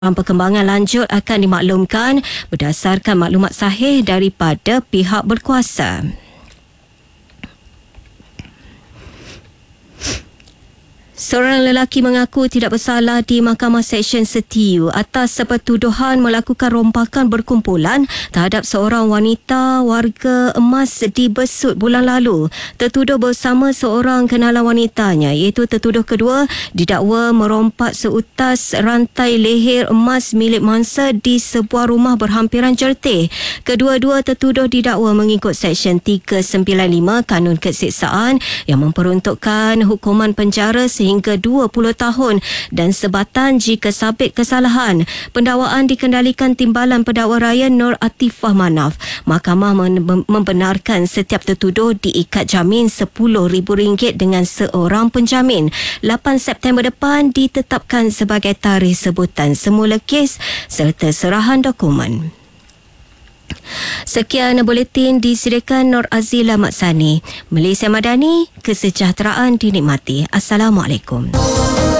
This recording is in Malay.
Perkembangan lanjut akan dimaklumkan berdasarkan maklumat sahih daripada pihak berkuasa. Seorang lelaki mengaku tidak bersalah di Mahkamah Seksyen Setiu atas pertuduhan melakukan rompakan berkumpulan terhadap seorang wanita warga Emas di Besut bulan lalu. Tertuduh bersama seorang kenalan wanitanya, iaitu tertuduh kedua didakwa merompak seutas rantai leher emas milik mangsa di sebuah rumah berhampiran Jertih. Kedua-dua tertuduh didakwa mengikut Seksyen 395 Kanun Keseksaan yang memperuntukkan hukuman penjara sehingga 20 tahun dan sebatan jika sabit kesalahan. Pendakwaan dikendalikan Timbalan Pendakwa Raya Nur Atifah Manaf. Mahkamah membenarkan setiap tertuduh diikat jamin RM10,000 dengan seorang penjamin. 8 September depan ditetapkan sebagai tarikh sebutan semula kes serta serahan dokumen. Sekian buletin disediakan Nur Azila Maksani. Malaysia Madani, kesejahteraan dinikmati. Assalamualaikum.